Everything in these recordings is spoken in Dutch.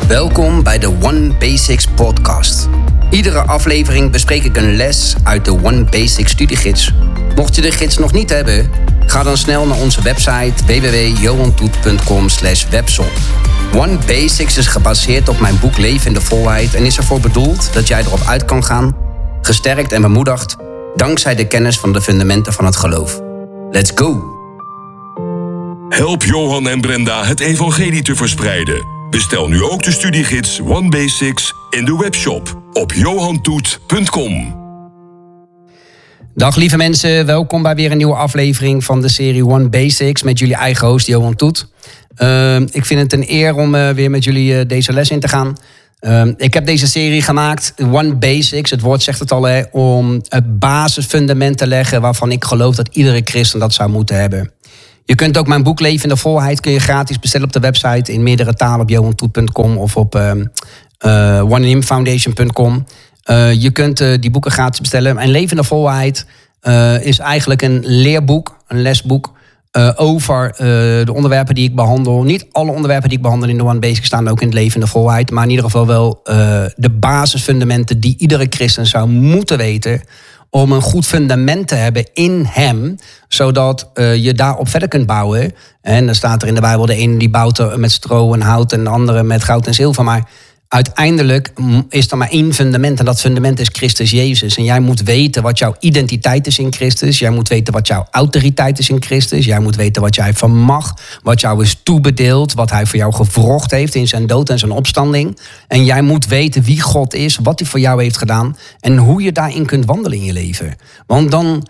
Welkom bij de One Basics podcast. Iedere aflevering bespreek ik een les uit de One Basics studiegids. Mocht je de gids nog niet hebben, ga dan snel naar onze website www.johantoet.com/webshop. One Basics is gebaseerd op mijn boek Leven in de Volheid en is ervoor bedoeld dat jij erop uit kan gaan, gesterkt en bemoedigd, dankzij de kennis van de fundamenten van het geloof. Let's go! Help Johan en Brenda het evangelie te verspreiden. Bestel nu ook de studiegids One Basics in de webshop op johantoet.com. Dag lieve mensen, welkom bij weer een nieuwe aflevering van de serie One Basics met jullie eigen host Johan Toet. Ik vind het een eer om weer met jullie deze les in te gaan. Ik heb deze serie gemaakt, One Basics, het woord zegt het al, om het basisfundament te leggen waarvan ik geloof dat iedere christen dat zou moeten hebben. Je kunt ook mijn boek Leven in de Volheid kun je gratis bestellen op de website in meerdere talen op johantoet.com of op oneinimfoundation.com. Je kunt die boeken gratis bestellen. En Leven in de Volheid is eigenlijk een leerboek, een lesboek over de onderwerpen die ik behandel. Niet alle onderwerpen die ik behandel in de One Basic staan ook in het Leven in de Volheid, maar in ieder geval wel de basisfundamenten die iedere christen zou moeten weten om een goed fundament te hebben in hem, zodat je daarop verder kunt bouwen. En dan staat er in de Bijbel, de ene die bouwt met stro en hout en de andere met goud en zilver. Maar uiteindelijk is er maar één fundament en dat fundament is Christus Jezus. En jij moet weten wat jouw identiteit is in Christus. Jij moet weten wat jouw autoriteit is in Christus. Jij moet weten wat jij vermag, wat jou is toebedeeld, wat hij voor jou gewrocht heeft in zijn dood en zijn opstanding. En jij moet weten wie God is, wat hij voor jou heeft gedaan en hoe je daarin kunt wandelen in je leven. Want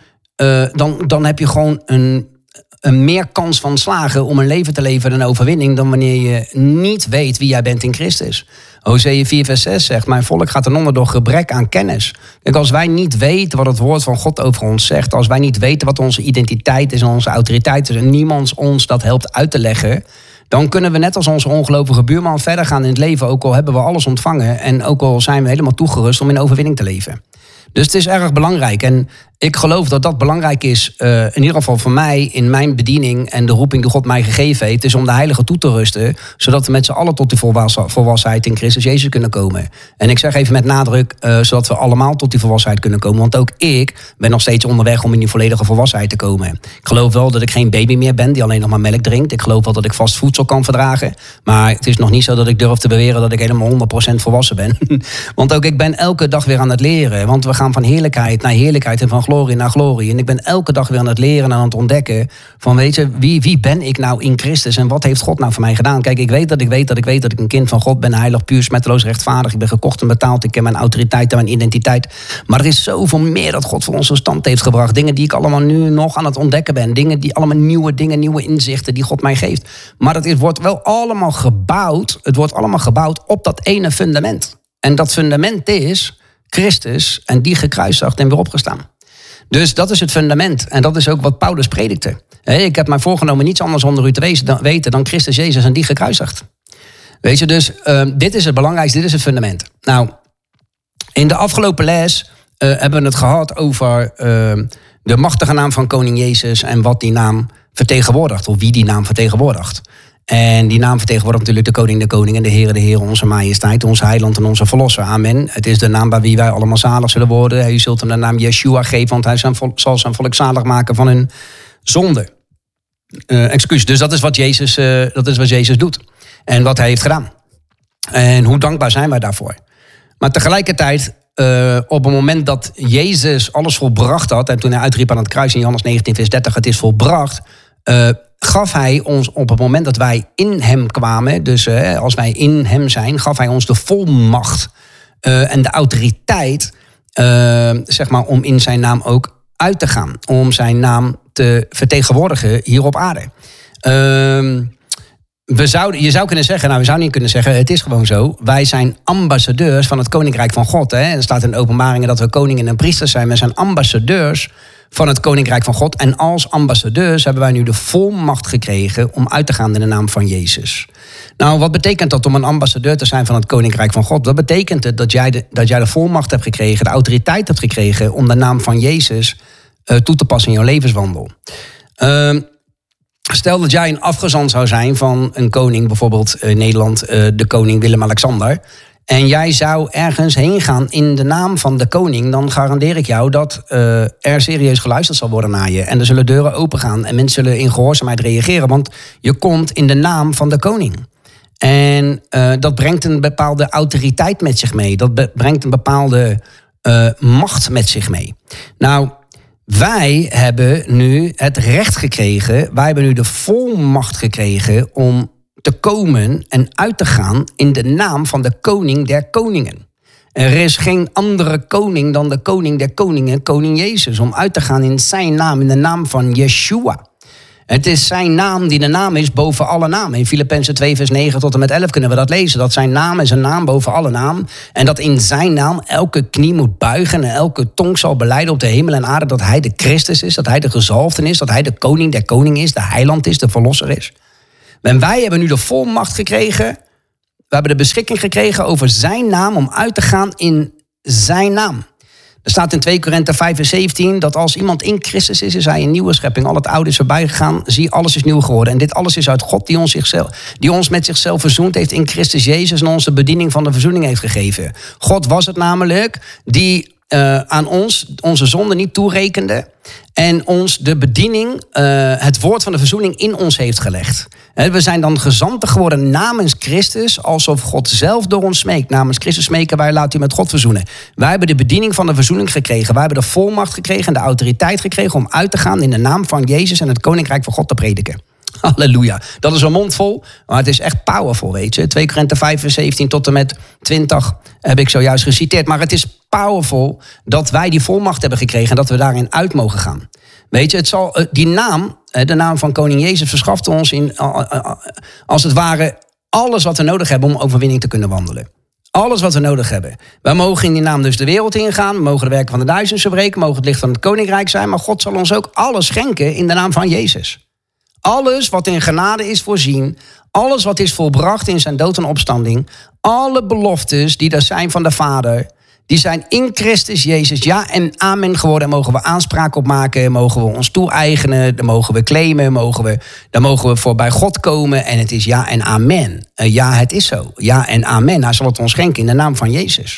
dan heb je gewoon een meer kans van slagen om een leven te leven en een overwinning dan wanneer je niet weet wie jij bent in Christus. Hosea 4 vers 6 zegt, mijn volk gaat eronder door gebrek aan kennis. Kijk, als wij niet weten wat het woord van God over ons zegt, als wij niet weten wat onze identiteit is en onze autoriteit is en niemand ons dat helpt uit te leggen, dan kunnen we net als onze ongelovige buurman verder gaan in het leven, ook al hebben we alles ontvangen en ook al zijn we helemaal toegerust om in overwinning te leven. Dus het is erg belangrijk. En ik geloof dat dat belangrijk is, in ieder geval voor mij, in mijn bediening en de roeping die God mij gegeven heeft, is om de heilige toe te rusten, zodat we met z'n allen tot die volwassenheid in Christus Jezus kunnen komen. En ik zeg even met nadruk, zodat we allemaal tot die volwassenheid kunnen komen. Want ook ik ben nog steeds onderweg om in die volledige volwassenheid te komen. Ik geloof wel dat ik geen baby meer ben die alleen nog maar melk drinkt. Ik geloof wel dat ik vast voedsel kan verdragen. Maar het is nog niet zo dat ik durf te beweren dat ik helemaal 100% volwassen ben. Want ook ik ben elke dag weer aan het leren. Want we gaan van heerlijkheid naar heerlijkheid en van glorie naar glorie. En ik ben elke dag weer aan het leren en aan het ontdekken van, weet je, wie ben ik nou in Christus en wat heeft God nou voor mij gedaan? Kijk, ik weet dat ik een kind van God ben, heilig, puur, smetteloos, rechtvaardig. Ik ben gekocht en betaald. Ik ken mijn autoriteit en mijn identiteit. Maar er is zoveel meer dat God voor ons tot stand heeft gebracht. Dingen die ik allemaal nu nog aan het ontdekken ben. Dingen die allemaal nieuwe inzichten die God mij geeft. Maar het wordt wel allemaal gebouwd. Het wordt allemaal gebouwd op dat ene fundament. En dat fundament is Christus en die gekruisigd en weer opgestaan. Dus dat is het fundament. En dat is ook wat Paulus predikte. Ik heb mij voorgenomen niets anders onder u te weten dan Christus Jezus en die gekruisigd. Weet je, dus dit is het belangrijkste, dit is het fundament. Nou, in de afgelopen les hebben we het gehad over de machtige naam van koning Jezus en wat die naam vertegenwoordigt, of wie die naam vertegenwoordigt. En die naam vertegenwoordigt natuurlijk de koning en de Heer, onze majesteit, onze heiland en onze verlosser. Amen. Het is de naam bij wie wij allemaal zalig zullen worden. U zult hem de naam Yeshua geven, want hij zal zijn volk zalig maken van hun zonde. Dus dat is wat Jezus doet. En wat hij heeft gedaan. En hoe dankbaar zijn wij daarvoor. Maar tegelijkertijd, op het moment dat Jezus alles volbracht had, en toen hij uitriep aan het kruis in Johannes 19 vers 30, het is volbracht, gaf hij ons op het moment dat wij in hem kwamen, dus als wij in hem zijn, gaf hij ons de volmacht en de autoriteit, zeg maar, om in zijn naam ook uit te gaan. Om zijn naam te vertegenwoordigen hier op aarde. Je zou kunnen zeggen, we zouden niet kunnen zeggen, het is gewoon zo. Wij zijn ambassadeurs van het Koninkrijk van God. Er staat in de Openbaringen dat we koningen en priesters zijn. We zijn ambassadeurs van het Koninkrijk van God. En als ambassadeurs hebben wij nu de volmacht gekregen om uit te gaan in de naam van Jezus. Nou, wat betekent dat om een ambassadeur te zijn van het Koninkrijk van God? Dat betekent het dat jij de volmacht hebt gekregen, de autoriteit hebt gekregen om de naam van Jezus toe te passen in jouw levenswandel. Stel dat jij een afgezant zou zijn van een koning, bijvoorbeeld in Nederland, de koning Willem-Alexander. En jij zou ergens heen gaan in de naam van de koning, dan garandeer ik jou dat er serieus geluisterd zal worden naar je. En er zullen deuren opengaan en mensen zullen in gehoorzaamheid reageren, want je komt in de naam van de koning. En dat brengt een bepaalde autoriteit met zich mee. Dat brengt een bepaalde macht met zich mee. Nou, wij hebben nu het recht gekregen, wij hebben nu de volmacht gekregen om te komen en uit te gaan in de naam van de koning der koningen. Er is geen andere koning dan de koning der koningen, koning Jezus, om uit te gaan in zijn naam, in de naam van Yeshua. Het is zijn naam die de naam is boven alle namen. In Filippenzen 2 vers 9 tot en met 11 kunnen we dat lezen. Dat zijn naam is een naam boven alle naam. En dat in zijn naam elke knie moet buigen en elke tong zal belijden op de hemel en aarde dat hij de Christus is, dat hij de gezalfde is, dat hij de koning der koningen is, de heiland is, de verlosser is. En wij hebben nu de volmacht gekregen, we hebben de beschikking gekregen over zijn naam om uit te gaan in zijn naam. Er staat in 2 Korinthe 5 vers 17 dat als iemand in Christus is hij een nieuwe schepping. Al het oude is voorbij gegaan, zie, alles is nieuw geworden. En dit alles is uit God die ons met zichzelf verzoend heeft in Christus Jezus en ons de bediening van de verzoening heeft gegeven. God was het namelijk die aan ons onze zonde niet toerekende en ons de bediening, het woord van de verzoening in ons heeft gelegd. We zijn dan gezanten geworden namens Christus, alsof God zelf door ons smeekt. Namens Christus smeken wij, laat u met God verzoenen. Wij hebben de bediening van de verzoening gekregen. Wij hebben de volmacht gekregen en de autoriteit gekregen om uit te gaan in de naam van Jezus en het koninkrijk van God te prediken. Halleluja. Dat is een mond vol, maar het is echt powerful, weet je. 2 Korinthe 5 vers 17 tot en met 20 heb ik zojuist geciteerd. Maar het is powerful dat wij die volmacht hebben gekregen en dat we daarin uit mogen gaan. Weet je, die naam, de naam van koning Jezus, verschaft ons in, als het ware, alles wat we nodig hebben om overwinning te kunnen wandelen. Alles wat we nodig hebben. Wij mogen in die naam dus de wereld ingaan. We mogen de werken van de duizenden verbreken. We mogen het licht van het koninkrijk zijn. Maar God zal ons ook alles schenken in de naam van Jezus. Alles wat in genade is voorzien. Alles wat is volbracht in zijn dood en opstanding. Alle beloftes die er zijn van de Vader. Die zijn in Christus Jezus ja en amen geworden. Daar mogen we aanspraak op maken. Mogen we ons toe-eigenen. Daar mogen we claimen. Daar mogen we voor bij God komen. En het is ja en amen. Ja, het is zo. Ja en amen. Hij zal het ons schenken in de naam van Jezus.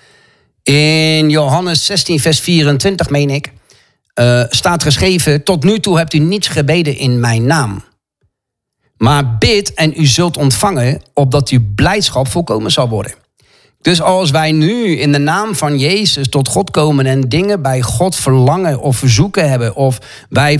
In Johannes 16 vers 24 meen ik. Staat geschreven, tot nu toe hebt u niets gebeden in mijn naam. Maar bid en u zult ontvangen, opdat uw blijdschap volkomen zal worden. Dus als wij nu in de naam van Jezus tot God komen en dingen bij God verlangen of verzoeken hebben, of wij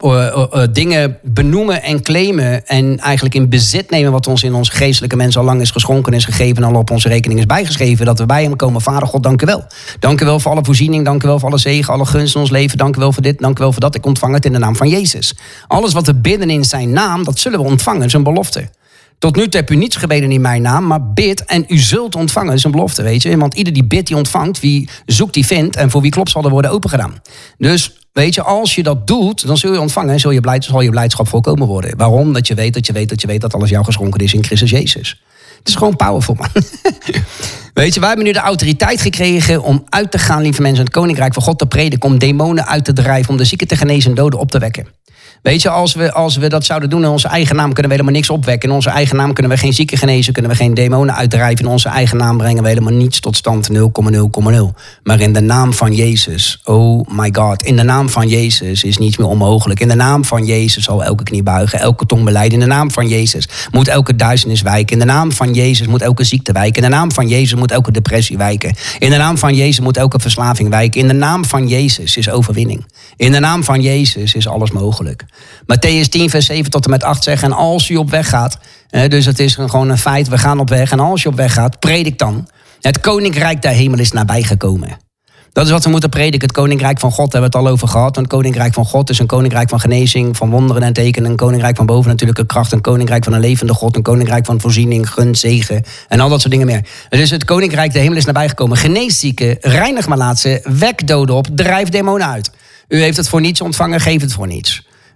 dingen benoemen en claimen en eigenlijk in bezit nemen wat ons in onze geestelijke mens al lang is geschonken, is gegeven en al op onze rekening is bijgeschreven, dat we bij hem komen. Vader God, dank u wel. Dank u wel voor alle voorziening, dank u wel voor alle zegen, alle gunst in ons leven. Dank u wel voor dit, dank u wel voor dat. Ik ontvang het in de naam van Jezus. Alles wat we bidden in zijn naam, dat zullen we ontvangen, dat is een belofte. Tot nu toe heb u niets gebeden in mijn naam, maar bid en u zult ontvangen. Dat is een belofte, weet je. Want ieder die bidt, die ontvangt. Wie zoekt, die vindt. En voor wie klopt, zal er worden opengedaan. Dus, weet je, als je dat doet, dan zul je ontvangen en zal je blijdschap volkomen worden. Waarom? Dat je weet dat alles jou geschonken is in Christus Jezus. Het is gewoon powerful, man. Weet je, wij hebben nu de autoriteit gekregen om uit te gaan, lieve mensen, in het koninkrijk van God te prediken, om demonen uit te drijven, om de zieken te genezen en doden op te wekken. Weet je, als we dat zouden doen in onze eigen naam, kunnen we helemaal niks opwekken. In onze eigen naam kunnen we geen zieken genezen, kunnen we geen demonen uitdrijven. In onze eigen naam brengen we helemaal niets tot stand, 0,0,0. Maar in de naam van Jezus, oh my God, in de naam van Jezus is niets meer onmogelijk. In de naam van Jezus zal elke knie buigen, elke tong belijden. In de naam van Jezus moet elke duisternis wijken. In de naam van Jezus moet elke ziekte wijken. In de naam van Jezus moet elke depressie wijken. In de naam van Jezus moet elke verslaving wijken. In de naam van Jezus is overwinning. In de naam van Jezus is alles mogelijk. Mattheüs 10 vers 7 tot en met 8 zegt, en als u op weg gaat, dus het is gewoon een feit, we gaan op weg, en als je op weg gaat, predik dan. Het koninkrijk der hemel is nabijgekomen. Dat is wat we moeten prediken. Het koninkrijk van God, daar hebben we het al over gehad. Het koninkrijk van God is een koninkrijk van genezing, van wonderen en tekenen. Een koninkrijk van bovennatuurlijke kracht. Een koninkrijk van een levende God. Een koninkrijk van voorziening, gunst, zegen. En al dat soort dingen meer. Dus het koninkrijk der hemel is nabijgekomen. Genees zieken, reinig malaatsen, wek doden op, drijf demonen uit. U heeft het voor niets ontvangen, geef het voor niets.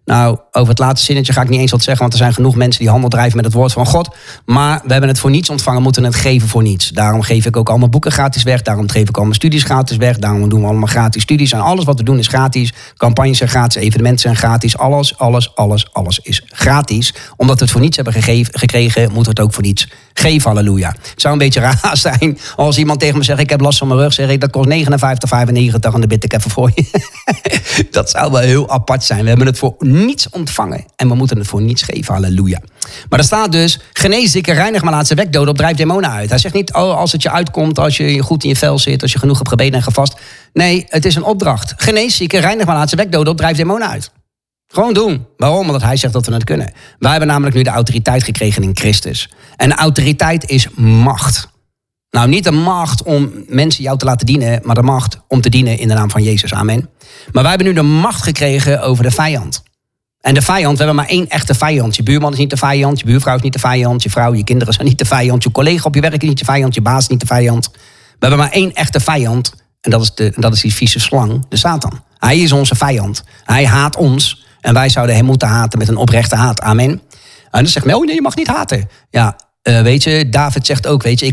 Nou, over het laatste zinnetje ga ik niet eens wat zeggen, want er zijn genoeg mensen die handel drijven met het woord van God. Maar we hebben het voor niets ontvangen, moeten het geven voor niets. Daarom geef ik ook al mijn boeken gratis weg, daarom geef ik al mijn studies gratis weg, daarom doen we allemaal gratis studies. En alles wat we doen is gratis, campagnes zijn gratis, evenementen zijn gratis, alles is gratis. Omdat we het voor niets hebben gekregen, moeten we het ook voor niets geven, halleluja. Het zou een beetje raar zijn als iemand tegen me zegt, ik heb last van mijn rug, zeg ik, dat kost 59,95 en dan bid ik even voor je. Dat zou wel heel apart zijn. We hebben het voor niets ontvangen en we moeten het voor niets geven, halleluja. Maar er staat dus, genees zieken, reinig maar laat ze wegdoden, op drijf demonen uit. Hij zegt niet, als het je uitkomt, als je goed in je vel zit, als je genoeg hebt gebeden en gevast. Nee, het is een opdracht. Genees zieken, reinig maar laat ze wegdoden, op drijf demonen uit. Gewoon doen. Waarom? Omdat hij zegt dat we het kunnen. Wij hebben namelijk nu de autoriteit gekregen in Christus. En autoriteit is macht. Nou, niet de macht om mensen jou te laten dienen, maar de macht om te dienen in de naam van Jezus. Amen. Maar wij hebben nu de macht gekregen over de vijand. En de vijand, we hebben maar één echte vijand. Je buurman is niet de vijand, je buurvrouw is niet de vijand, je vrouw, je kinderen zijn niet de vijand, je collega op je werk is niet de vijand, je baas is niet de vijand. We hebben maar één echte vijand en dat is die vieze slang, de Satan. Hij is onze vijand. Hij haat ons en wij zouden hem moeten haten met een oprechte haat. Amen. En dan zegt men, oh nee, je mag niet haten. Ja, weet je, David zegt ook, weet je,